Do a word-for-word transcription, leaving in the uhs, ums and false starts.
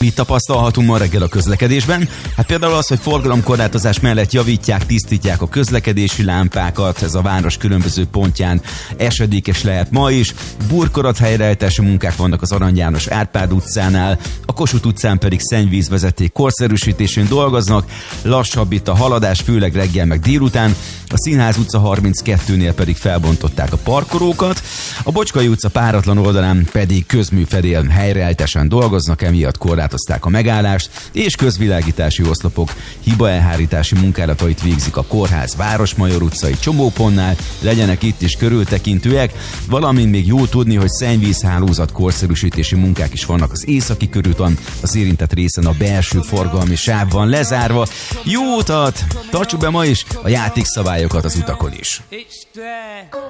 Mit tapasztalhatunk ma reggel a közlekedésben? Hát például az, hogy forgalomkorlátozás mellett javítják, tisztítják a közlekedési lámpákat, ez a város különböző pontján esedékes lehet ma is. Burkolat helyreállítási munkák vannak az Arany János Árpád utcánál, a Kossuth utcán pedig szennyvízvezeték korszerűsítésén dolgoznak, lassabb itt a haladás, főleg reggel meg délután, a Színház utca harminckettőnél pedig felbontották a parkolókat, a Bocskai utca páratlan oldalán pedig közműfedél helyreállításán dolgoznak, emiatt korlátozták a megállást, és közvilágítási oszlopok hibaelhárítási munkálatait végzik a Kórház Városmajor utcai csomópontnál, legyenek itt is körültekintőek, valamint még jó tudni, hogy szennyvízhálózat korszerűsítési munkák is vannak az északi körúton, az érintett részen a belső forgalmi sáv van lezárva. Jó utat! Tartsuk be ma is a játékszabályokat az utakon is!